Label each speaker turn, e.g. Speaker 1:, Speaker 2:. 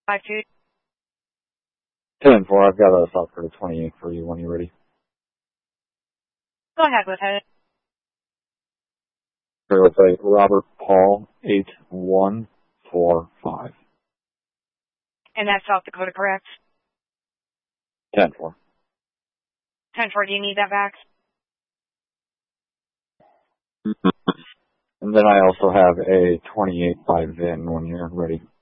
Speaker 1: 5-2.
Speaker 2: 10-4, I've got a South Dakota 28 for you when you're ready.
Speaker 1: Go ahead with it.
Speaker 2: Let's say Robert Paul 8145.
Speaker 1: And that's South Dakota, correct?
Speaker 2: 10-4.
Speaker 1: 10-4, do you need that back?
Speaker 2: And then I also have a 28 by VIN when you're ready.